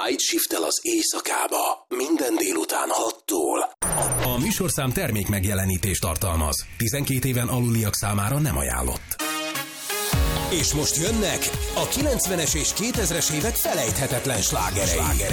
Night Shift-tel az éjszakába. Minden délután 6-tól. A műsorszám termék megjelenítést tartalmaz. 12 éven aluliak számára nem ajánlott. És most jönnek a 90-es és 2000-es évek felejthetetlen slágerei.